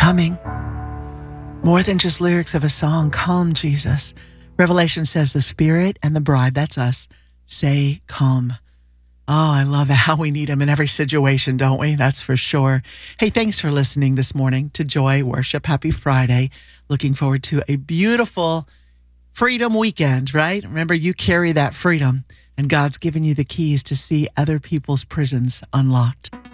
coming. More than just lyrics of a song. Come, Jesus. Revelation says the Spirit and the bride, that's us, say, come. Oh, I love how we need him in every situation, don't we? That's for sure. Hey, thanks for listening this morning to Joy Worship. Happy Friday. Looking forward to a beautiful freedom weekend, right? Remember, you carry that freedom, and God's given you the keys to see other people's prisons unlocked.